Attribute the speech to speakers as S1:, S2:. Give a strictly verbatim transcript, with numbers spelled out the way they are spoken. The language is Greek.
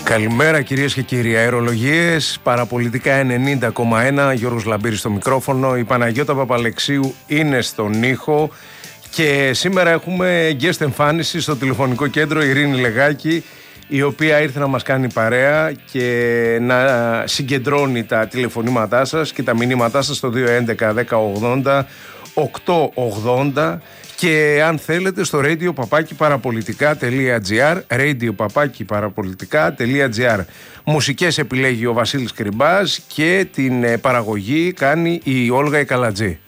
S1: Καλημέρα κυρίες και κύριοι. Αερολογίες, παραπολιτικά ενενήντα κόμμα ένα, Γιώργος Λαμπύρης στο μικρόφωνο, η Παναγιώτα Παπαλεξίου είναι στον ήχο και σήμερα έχουμε guest εμφάνιση στο τηλεφωνικό κέντρο Ειρήνη Λεγάκη, η οποία ήρθε να μας κάνει παρέα και να συγκεντρώνει τα τηλεφωνήματά σας και τα μηνύματά σας στο δύο έντεκα δέκα ογδόντα οκτακόσια ογδόντα και αν θέλετε στο radio παπάκι παραπολιτικά τελεία τζι άρ, radio παπάκι παραπολιτικά τελεία τζι άρ. Μουσικές επιλέγει ο Βασίλης Κρυμπάς και την παραγωγή κάνει η Όλγα η Καλατζή.